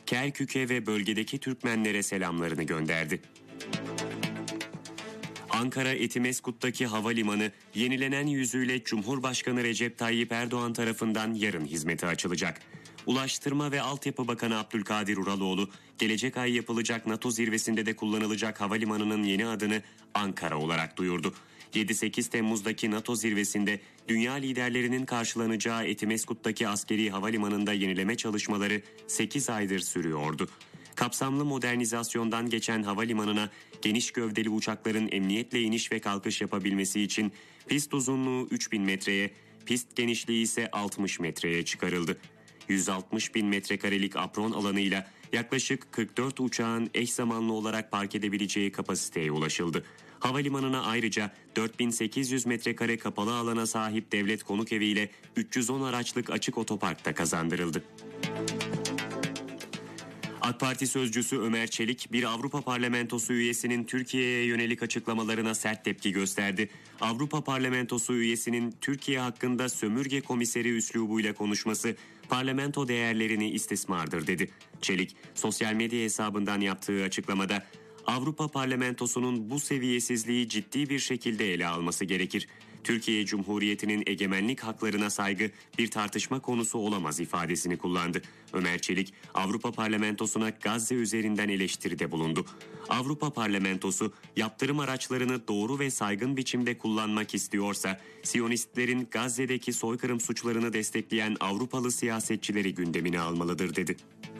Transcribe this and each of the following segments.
Kerkük'e ve bölgedeki Türkmenlere selamlarını gönderdi. Ankara Etimeskut'taki havalimanı yenilenen yüzüyle Cumhurbaşkanı Recep Tayyip Erdoğan tarafından yarın hizmete açılacak. Ulaştırma ve Altyapı Bakanı Abdülkadir Uraloğlu, gelecek ay yapılacak NATO zirvesinde de kullanılacak havalimanının yeni adını Ankara olarak duyurdu. 7-8 Temmuz'daki NATO zirvesinde dünya liderlerinin karşılanacağı Etimeskut'taki askeri havalimanında yenileme çalışmaları 8 aydır sürüyordu. Kapsamlı modernizasyondan geçen havalimanına geniş gövdeli uçakların emniyetle iniş ve kalkış yapabilmesi için pist uzunluğu 3000 metreye, pist genişliği ise 60 metreye çıkarıldı. 160 bin metrekarelik apron alanıyla yaklaşık 44 uçağın eş zamanlı olarak park edebileceği kapasiteye ulaşıldı. Havalimanına ayrıca 4800 metrekare kapalı alana sahip devlet konuk evi ile 310 araçlık açık otopark da kazandırıldı. AK Parti sözcüsü Ömer Çelik, bir Avrupa Parlamentosu üyesinin Türkiye'ye yönelik açıklamalarına sert tepki gösterdi. Avrupa Parlamentosu üyesinin Türkiye hakkında sömürge komiseri üslubuyla konuşması parlamento değerlerini istismardır dedi. Çelik, sosyal medya hesabından yaptığı açıklamada, Avrupa Parlamentosu'nun bu seviyesizliği ciddi bir şekilde ele alması gerekir. Türkiye Cumhuriyeti'nin egemenlik haklarına saygı bir tartışma konusu olamaz ifadesini kullandı. Ömer Çelik, Avrupa Parlamentosu'na Gazze üzerinden eleştiride bulundu. Avrupa Parlamentosu yaptırım araçlarını doğru ve saygın biçimde kullanmak istiyorsa, Siyonistlerin Gazze'deki soykırım suçlarını destekleyen Avrupalı siyasetçileri gündemine almalıdır dedi.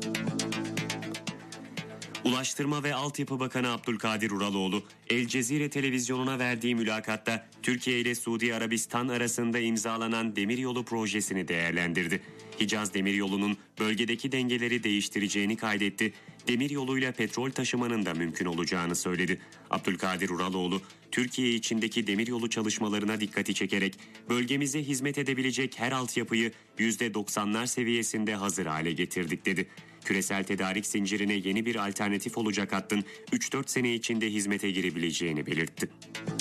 Ulaştırma ve Altyapı Bakanı Abdülkadir Uraloğlu, El Cezire televizyonuna verdiği mülakatta Türkiye ile Suudi Arabistan arasında imzalanan demiryolu projesini değerlendirdi. Hicaz Demiryolu'nun bölgedeki dengeleri değiştireceğini kaydetti, demiryoluyla petrol taşımanın da mümkün olacağını söyledi. Abdülkadir Uraloğlu, Türkiye içindeki demiryolu çalışmalarına dikkati çekerek bölgemize hizmet edebilecek her altyapıyı %90'lar seviyesinde hazır hale getirdik dedi. Küresel tedarik zincirine yeni bir alternatif olacak hattın 3-4 sene içinde hizmete girebileceğini belirtti.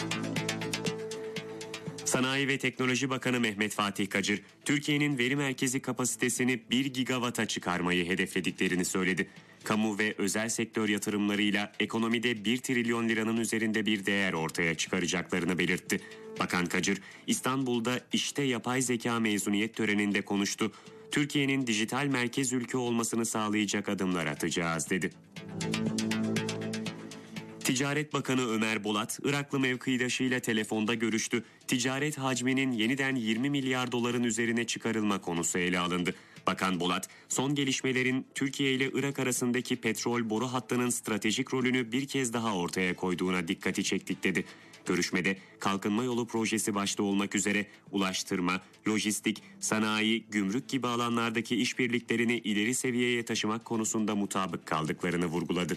Sanayi ve Teknoloji Bakanı Mehmet Fatih Kacır, Türkiye'nin veri merkezi kapasitesini 1 gigawata çıkarmayı hedeflediklerini söyledi. Kamu ve özel sektör yatırımlarıyla ekonomide 1 trilyon liranın üzerinde bir değer ortaya çıkaracaklarını belirtti. Bakan Kacır, İstanbul'da İşte Yapay Zeka mezuniyet töreninde konuştu. Türkiye'nin dijital merkez ülke olmasını sağlayacak adımlar atacağız dedi. Ticaret Bakanı Ömer Bolat, Iraklı mevkidaşıyla telefonda görüştü. Ticaret hacminin yeniden 20 milyar doların üzerine çıkarılma konusu ele alındı. Bakan Bolat, son gelişmelerin Türkiye ile Irak arasındaki petrol boru hattının stratejik rolünü bir kez daha ortaya koyduğuna dikkati çektik dedi. Görüşmede kalkınma yolu projesi başta olmak üzere ulaştırma, lojistik, sanayi, gümrük gibi alanlardaki işbirliklerini ileri seviyeye taşımak konusunda mutabık kaldıklarını vurguladı.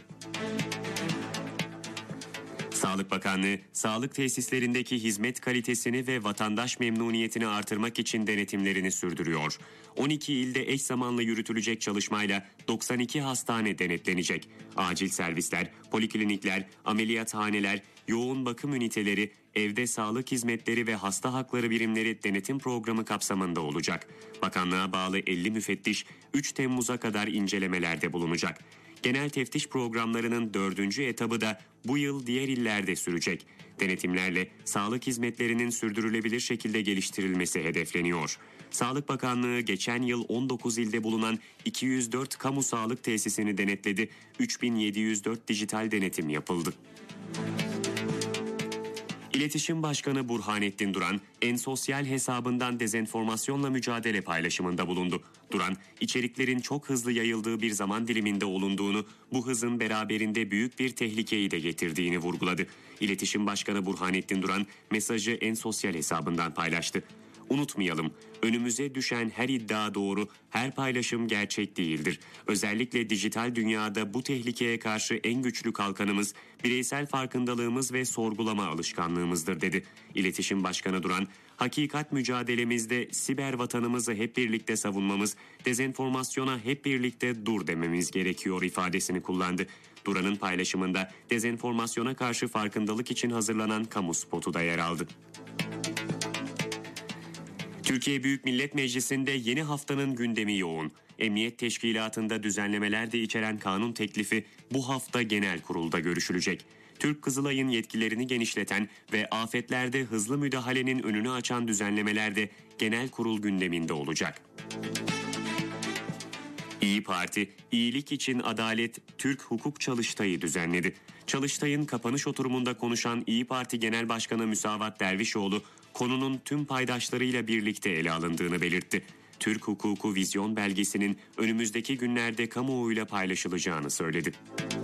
Sağlık Bakanlığı, sağlık tesislerindeki hizmet kalitesini ve vatandaş memnuniyetini artırmak için denetimlerini sürdürüyor. 12 ilde eş zamanlı yürütülecek çalışmayla 92 hastane denetlenecek. Acil servisler, poliklinikler, ameliyathaneler, yoğun bakım üniteleri, evde sağlık hizmetleri ve hasta hakları birimleri denetim programı kapsamında olacak. Bakanlığa bağlı 50 müfettiş 3 Temmuz'a kadar incelemelerde bulunacak. Genel teftiş programlarının 4. etabı da bu yıl diğer illerde sürecek. Denetimlerle sağlık hizmetlerinin sürdürülebilir şekilde geliştirilmesi hedefleniyor. Sağlık Bakanlığı geçen yıl 19 ilde bulunan 204 kamu sağlık tesisini denetledi. 3704 dijital denetim yapıldı. İletişim Başkanı Burhanettin Duran, En Sosyal hesabından dezenformasyonla mücadele paylaşımında bulundu. Duran, içeriklerin çok hızlı yayıldığı bir zaman diliminde olunduğunu, bu hızın beraberinde büyük bir tehlikeyi de getirdiğini vurguladı. İletişim Başkanı Burhanettin Duran, mesajı En Sosyal hesabından paylaştı. Unutmayalım, önümüze düşen her iddia doğru, her paylaşım gerçek değildir. Özellikle dijital dünyada bu tehlikeye karşı en güçlü kalkanımız, bireysel farkındalığımız ve sorgulama alışkanlığımızdır dedi. İletişim Başkanı Duran, hakikat mücadelemizde siber vatanımızı hep birlikte savunmamız, dezenformasyona hep birlikte dur dememiz gerekiyor ifadesini kullandı. Duran'ın paylaşımında dezenformasyona karşı farkındalık için hazırlanan kamu spotu da yer aldı. Türkiye Büyük Millet Meclisi'nde yeni haftanın gündemi yoğun. Emniyet Teşkilatı'nda düzenlemeler de içeren kanun teklifi bu hafta genel kurulda görüşülecek. Türk Kızılay'ın yetkilerini genişleten ve afetlerde hızlı müdahalenin önünü açan düzenlemeler de genel kurul gündeminde olacak. İyi Parti, İyilik için Adalet Türk Hukuk Çalıştayı düzenledi. Çalıştay'ın kapanış oturumunda konuşan İyi Parti Genel Başkanı Müsavat Dervişoğlu, konunun tüm paydaşlarıyla birlikte ele alındığını belirtti. Türk Hukuku Vizyon belgesinin önümüzdeki günlerde kamuoyuyla paylaşılacağını söyledi.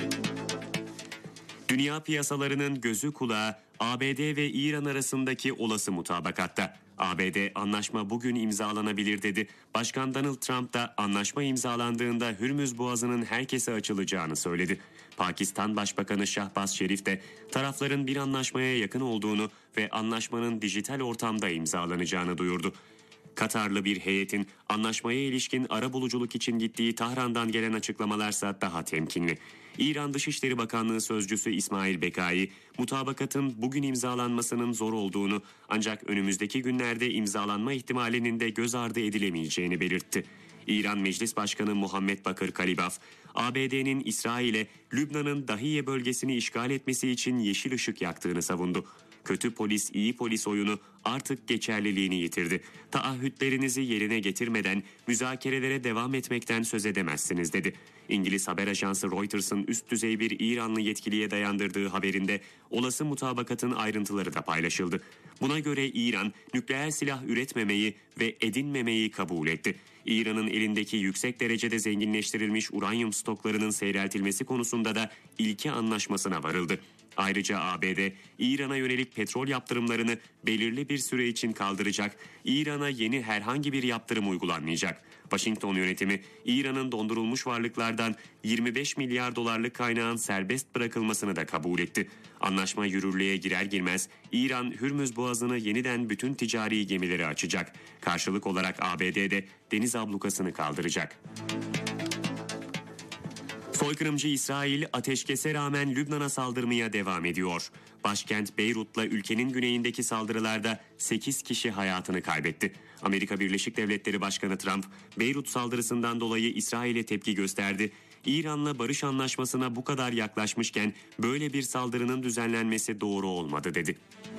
Dünya piyasalarının gözü kulağı ABD ve İran arasındaki olası mutabakatta. ABD anlaşma bugün imzalanabilir dedi. Başkan Donald Trump da anlaşma imzalandığında Hürmüz Boğazı'nın herkese açılacağını söyledi. Pakistan Başbakanı Şahbaz Şerif de tarafların bir anlaşmaya yakın olduğunu ve anlaşmanın dijital ortamda imzalanacağını duyurdu. Katarlı bir heyetin anlaşmaya ilişkin arabuluculuk için gittiği Tahran'dan gelen açıklamalarsa daha temkinli. İran Dışişleri Bakanlığı Sözcüsü İsmail Bekai, mutabakatın bugün imzalanmasının zor olduğunu ancak önümüzdeki günlerde imzalanma ihtimalinin de göz ardı edilemeyeceğini belirtti. İran Meclis Başkanı Muhammed Bakır Kalibaf, ABD'nin İsrail'e Lübnan'ın Dahiye bölgesini işgal etmesi için yeşil ışık yaktığını savundu. Kötü polis iyi polis oyunu artık geçerliliğini yitirdi. Taahhütlerinizi yerine getirmeden müzakerelere devam etmekten söz edemezsiniz dedi. İngiliz haber ajansı Reuters'ın üst düzey bir İranlı yetkiliye dayandırdığı haberinde olası mutabakatın ayrıntıları da paylaşıldı. Buna göre İran nükleer silah üretmemeyi ve edinmemeyi kabul etti. İran'ın elindeki yüksek derecede zenginleştirilmiş uranyum stoklarının seyreltilmesi konusunda da ilke anlaşmasına varıldı. Ayrıca ABD, İran'a yönelik petrol yaptırımlarını belirli bir süre için kaldıracak, İran'a yeni herhangi bir yaptırım uygulanmayacak. Washington yönetimi, İran'ın dondurulmuş varlıklardan 25 milyar dolarlık kaynağın serbest bırakılmasını da kabul etti. Anlaşma yürürlüğe girer girmez, İran, Hürmüz Boğazı'nı yeniden bütün ticari gemileri açacak. Karşılık olarak ABD'de deniz ablukasını kaldıracak. Soykırımcı İsrail ateşkese rağmen Lübnan'a saldırmaya devam ediyor. Başkent Beyrut'la ülkenin güneyindeki saldırılarda 8 kişi hayatını kaybetti. Amerika Birleşik Devletleri Başkanı Trump, Beyrut saldırısından dolayı İsrail'e tepki gösterdi. İran'la barış anlaşmasına bu kadar yaklaşmışken böyle bir saldırının düzenlenmesi doğru olmadı dedi.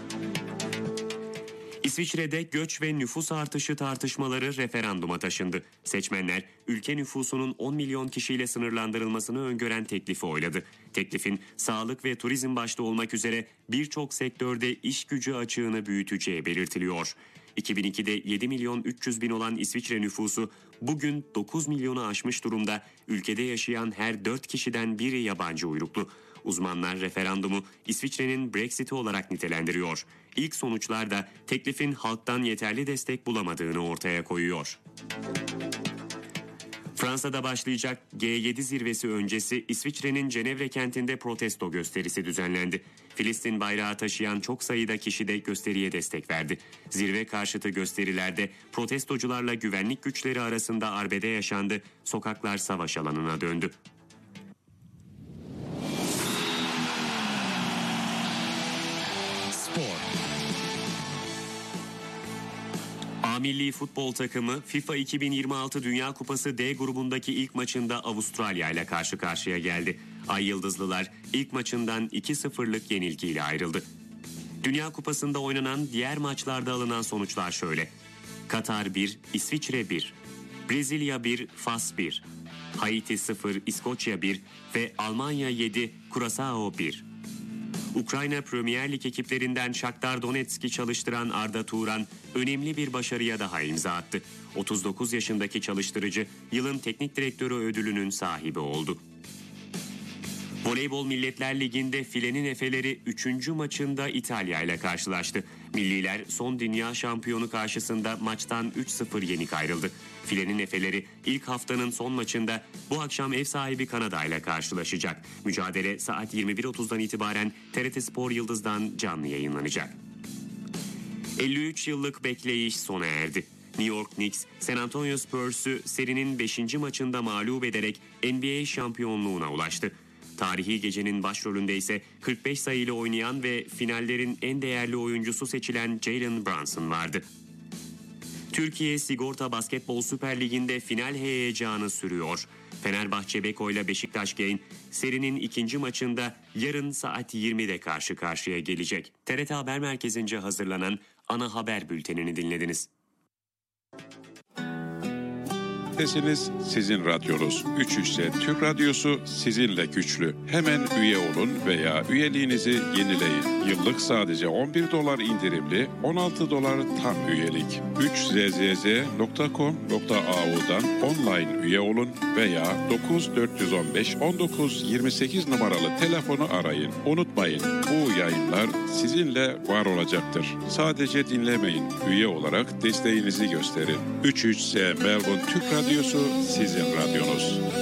İsviçre'de göç ve nüfus artışı tartışmaları referanduma taşındı. Seçmenler ülke nüfusunun 10 milyon kişiyle sınırlandırılmasını öngören teklifi oyladı. Teklifin sağlık ve turizm başta olmak üzere birçok sektörde iş gücü açığını büyüteceği belirtiliyor. 2002'de 7 milyon 300 bin olan İsviçre nüfusu bugün 9 milyonu aşmış durumda. Ülkede yaşayan her 4 kişiden biri yabancı uyruklu. Uzmanlar referandumu İsviçre'nin Brexit'i olarak nitelendiriyor. İlk sonuçlar da teklifin halktan yeterli destek bulamadığını ortaya koyuyor. Fransa'da başlayacak G7 zirvesi öncesi İsviçre'nin Cenevre kentinde protesto gösterisi düzenlendi. Filistin bayrağı taşıyan çok sayıda kişi de gösteriye destek verdi. Zirve karşıtı gösterilerde protestocularla güvenlik güçleri arasında arbede yaşandı, sokaklar savaş alanına döndü. A milli futbol takımı FIFA 2026 Dünya Kupası D grubundaki ilk maçında Avustralya ile karşı karşıya geldi. Ay Yıldızlılar ilk maçından 2-0'lık yenilgiyle ayrıldı. Dünya Kupası'nda oynanan diğer maçlarda alınan sonuçlar şöyle: Katar 1, İsviçre 1, Brezilya 1, Fas 1, Haiti 0, İskoçya 1 ve Almanya 7, Curaçao 1. Ukrayna Premier Lig ekiplerinden Shakhtar Donetsk'i çalıştıran Arda Turan önemli bir başarıya daha imza attı. 39 yaşındaki çalıştırıcı yılın teknik direktörü ödülünün sahibi oldu. Voleybol Milletler Ligi'nde filenin efeleri 3. maçında İtalya ile karşılaştı. Milliler son dünya şampiyonu karşısında maçtan 3-0 yenik ayrıldı. Filenin efeleri ilk haftanın son maçında bu akşam ev sahibi Kanada ile karşılaşacak. Mücadele saat 21.30'dan itibaren TRT Spor Yıldız'dan canlı yayınlanacak. 53 yıllık bekleyiş sona erdi. New York Knicks, San Antonio Spurs'u serinin 5. maçında mağlup ederek NBA şampiyonluğuna ulaştı. Tarihi gecenin başrolünde ise 45 sayıyla oynayan ve finallerin en değerli oyuncusu seçilen Jalen Brunson vardı. Türkiye Sigorta Basketbol Süper Ligi'nde final heyecanı sürüyor. Fenerbahçe Beko ile Beşiktaş Genç serinin ikinci maçında yarın saat 20'de karşı karşıya gelecek. TRT Haber Merkezi'nce hazırlanan ana haber bültenini dinlediniz. Sesiniz sizin radyonuz. 300'te Türk Radyosu sizinle güçlü. Hemen üye olun veya üyeliğinizi yenileyin. Yıllık sadece $11 indirimli, $16 tam üyelik. 3zzz.com.au'dan online üye olun veya 9415-1928 numaralı telefonu arayın. Unutmayın, bu yayınlar sizinle var olacaktır. Sadece dinlemeyin, üye olarak desteğinizi gösterin. 300 Melbourne Türk Radyosu sizin radyonuz.